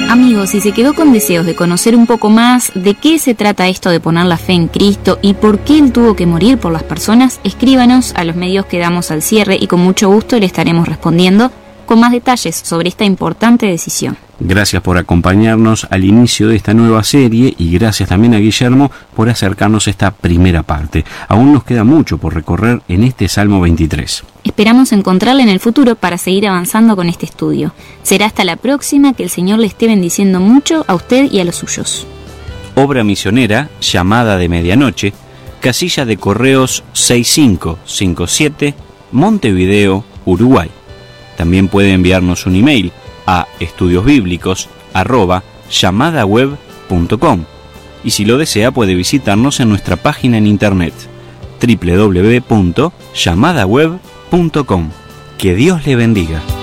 Amigos, si se quedó con deseos de conocer un poco más de qué se trata esto de poner la fe en Cristo y por qué Él tuvo que morir por las personas, escríbanos a los medios que damos al cierre y con mucho gusto le estaremos respondiendo con más detalles sobre esta importante decisión. Gracias por acompañarnos al inicio de esta nueva serie y gracias también a Guillermo por acercarnos a esta primera parte. Aún nos queda mucho por recorrer en este Salmo 23. Esperamos encontrarle en el futuro para seguir avanzando con este estudio. Será hasta la próxima, que el Señor le esté bendiciendo mucho a usted y a los suyos. Obra misionera, Llamada de Medianoche, casilla de correos 6557, Montevideo, Uruguay. También puede enviarnos un email a estudiosbiblicos@llamadaweb.com y si lo desea puede visitarnos en nuestra página en internet www.llamadaweb.com. Que Dios le bendiga.